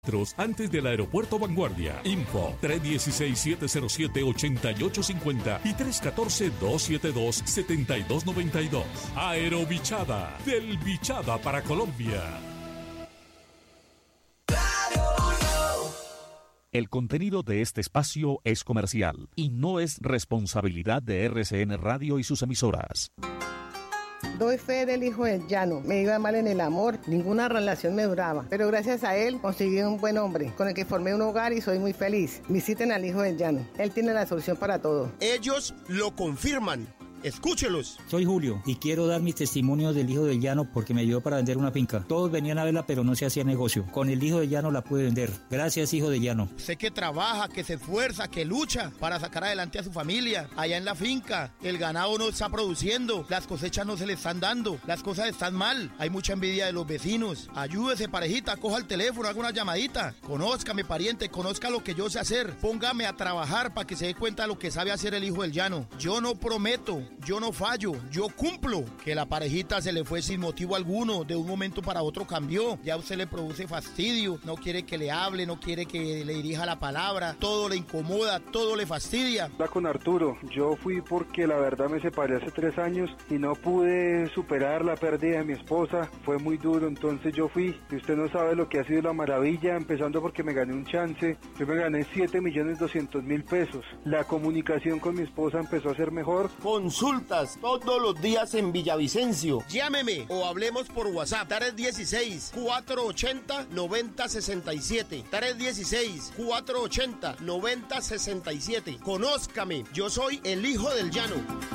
Antes del aeropuerto Vanguardia. Info 316-707-8850 y 314-272-7292. Aerobichada, del Bichada para Colombia. El contenido de este espacio es comercial y no es responsabilidad de RCN Radio y sus emisoras. Doy fe del hijo del llano. Me iba mal en el amor, ninguna relación me duraba. Pero gracias a él conseguí un buen hombre, con el que formé un hogar y soy muy feliz. Visiten al hijo del llano. Él tiene la solución para todo. Ellos lo confirman. Escúchelos. Soy Julio y quiero dar mi testimonio del hijo del llano porque me ayudó para vender una finca. Todos venían a verla pero no se hacía negocio. Con el hijo del llano la pude vender. Gracias, hijo del llano. Sé que trabaja, que se esfuerza, que lucha para sacar adelante a su familia. Allá en la finca, el ganado no está produciendo, las cosechas no se le están dando, las cosas están mal. Hay mucha envidia de los vecinos. Ayúdese, parejita, coja el teléfono, haga una llamadita. Conózcame, pariente, conozca lo que yo sé hacer. Póngame a trabajar para que se dé cuenta de lo que sabe hacer el hijo del llano. Yo no prometo, yo no fallo, yo cumplo. Que la parejita se le fue sin motivo alguno, de un momento para otro cambió. Ya a usted le produce fastidio, no quiere que le hable, no quiere que le dirija la palabra, todo le incomoda, todo le fastidia. Habla con Arturo, yo fui porque la verdad me separé hace 3 años y no pude superar la pérdida de mi esposa, fue muy duro, entonces yo fui. Y usted no sabe lo que ha sido la maravilla, empezando porque me gané un chance, yo me gané 7.200.000 pesos. La comunicación con mi esposa empezó a ser mejor. Consultas todos los días en Villavicencio. Llámeme o hablemos por WhatsApp. 316-480-9067. 316-480-9067. Conózcame, yo soy el hijo del llano.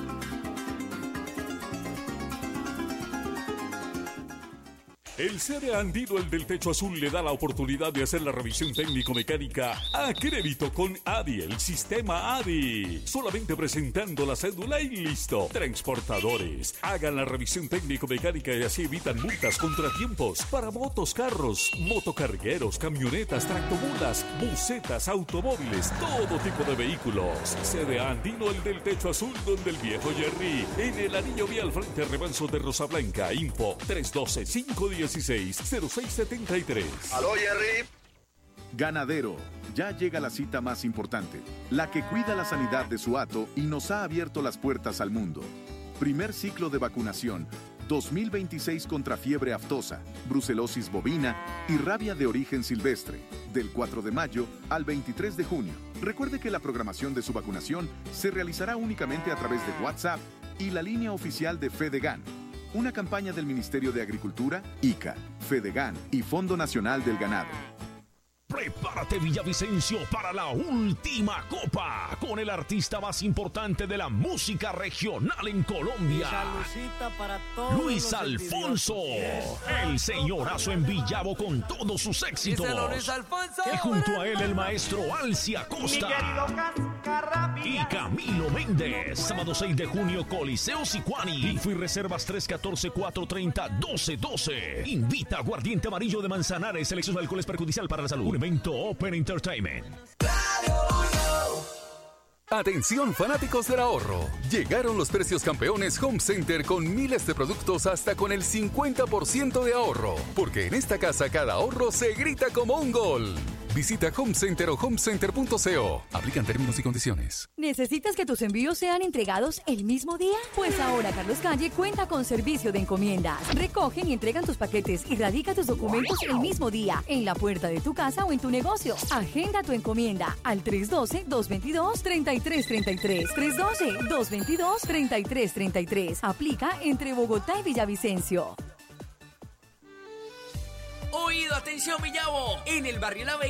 El CD Andino, el del techo azul, le da la oportunidad de hacer la revisión técnico-mecánica a crédito con ADI, el sistema ADI. Solamente presentando la cédula y listo. Transportadores, hagan la revisión técnico-mecánica y así evitan multas, contratiempos para motos, carros, motocargueros, camionetas, tractomulas, busetas, automóviles, todo tipo de vehículos. CD Andino, el del techo azul, donde el viejo Jerry, en el anillo vial frente al remanso de Rosa Blanca. Info 312-516-0673. Aló, Jerry. Ganadero, ya llega la cita más importante, la que cuida la sanidad de su hato y nos ha abierto las puertas al mundo. Primer ciclo de vacunación 2026 contra fiebre aftosa, brucelosis bovina y rabia de origen silvestre, del 4 de mayo al 23 de junio. Recuerde que la programación de su vacunación se realizará únicamente a través de WhatsApp y la línea oficial de Fedegan. Una campaña del Ministerio de Agricultura, ICA, Fedegan y Fondo Nacional del Ganado. Prepárate, Villavicencio, para la última copa con el artista más importante de la música regional en Colombia, Luis Alfonso, el señorazo en Villavo con todos sus éxitos. Y junto a él el maestro Alcia Costa y Camilo Méndez. Sábado 6 de junio, Coliseo Sicuani. Info y reservas 314-430-1212. Invita a Aguardiente Amarillo de Manzanares. El exceso de alcohol es perjudicial para la salud. Un evento Open Entertainment. Atención, fanáticos del ahorro. Llegaron los precios campeones Home Center con miles de productos hasta con el 50% de ahorro. Porque en esta casa cada ahorro se grita como un gol. Visita Home Center o homecenter.co. Aplican términos y condiciones. ¿Necesitas que tus envíos sean entregados el mismo día? Pues ahora Carlos Calle cuenta con servicio de encomiendas. Recogen y entregan tus paquetes y radica tus documentos el mismo día en la puerta de tu casa o en tu negocio. Agenda tu encomienda al 312-222-3333. 312-222-3333. Aplica entre Bogotá y Villavicencio. Oído, atención, Villavo. En el barrio La Vega